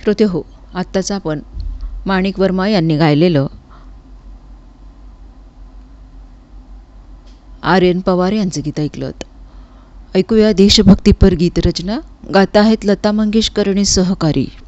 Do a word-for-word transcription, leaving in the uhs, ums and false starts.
श्रोते हो, आत्ताच आपण माणिक वर्मा यांनी गायलेलं आर एन पवार यांचं गीत ऐकलं. ऐकूया देशभक्तीपर गीतरचना. गाता आहेत लता मंगेशकर आणि सहकारी.